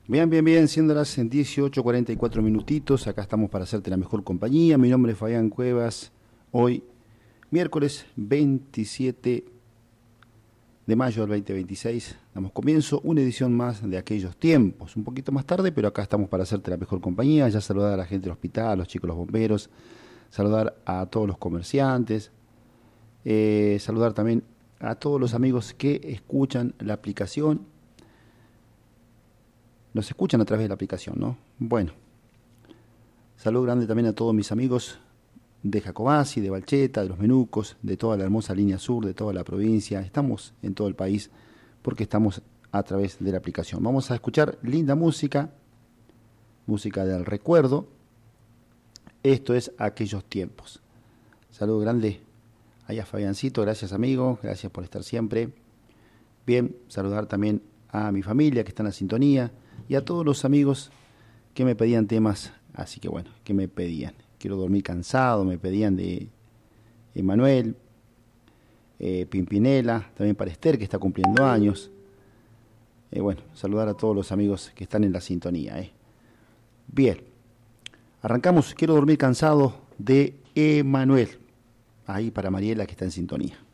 Bien, bien, bien, siendo las 18:44 minutitos, acá estamos para hacerte la mejor compañía. Mi nombre es Fabián Cuevas. Hoy, miércoles 27 de mayo del 2026, damos comienzo una edición más de aquellos tiempos. Un poquito más tarde, pero acá estamos para hacerte la mejor compañía. Ya saludar a la gente del hospital, a los chicos, los bomberos, saludar a todos los comerciantes, saludar también a todos los amigos que escuchan la aplicación. Nos escuchan a través de la aplicación, ¿no? Bueno, saludo grande también a todos mis amigos de Jacobasi, de Valcheta, de Los Menucos, de toda la hermosa línea sur, de toda la provincia. Estamos en todo el país porque estamos a través de la aplicación. Vamos a escuchar linda música, música del recuerdo. Esto es Aquellos Tiempos. Saludo grande ahí a Fabiancito, gracias amigo, gracias por estar siempre. Bien, saludar también a mi familia que está en la sintonía y a todos los amigos que me pedían temas, así que bueno, que me pedían. Quiero dormir cansado, me pedían de Emanuel, Pimpinela, también para Esther que está cumpliendo años. Bueno, saludar a todos los amigos que están en la sintonía. Bien, arrancamos, quiero dormir cansado de Emanuel, ahí para Mariela que está en sintonía.